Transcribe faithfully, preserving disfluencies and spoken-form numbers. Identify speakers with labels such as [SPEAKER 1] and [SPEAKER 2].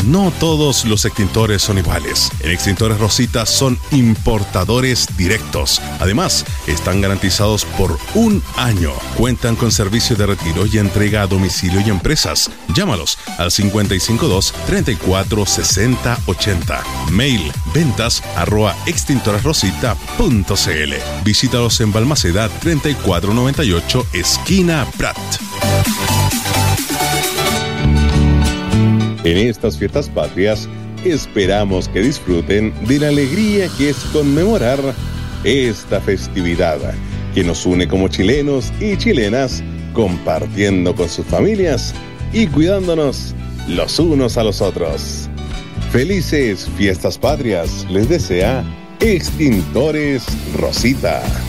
[SPEAKER 1] no todos los extintores son iguales. En Extintores Rosita son importadores directos. Además, están garantizados por un año. Cuentan con servicio de retiro y entrega a domicilio y empresas. Llámalos al cincuenta y cinco dos, treinta y cuatro, sesenta, ochenta. Mail ventas arroba extintores rosita punto cl. Visítalos en Balmaceda treinta y cuatro noventa y ocho, esquina Prat.
[SPEAKER 2] En estas fiestas patrias, esperamos que disfruten de la alegría que es conmemorar esta festividad que nos une como chilenos y chilenas, compartiendo con sus familias y cuidándonos los unos a los otros. Felices fiestas patrias les desea Extintores Rosita.